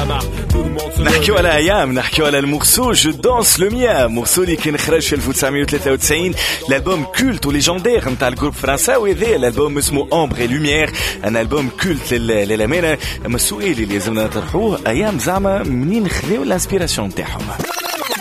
نحكيو على ايام، نحكيو على المورسو جو دانس لو ميا، مورسو اللي كان خرج في 1993، الالبوم كولت وليجندير نتاع الجروب فرنساوي ذا. الالبوم اسمه امبر اي لوميير، ان البوم كولت للامانه. اما السؤال اللي لازمنا نطرحوه، ايام زعما منين خذاو الانسبيراسيون تاعهم؟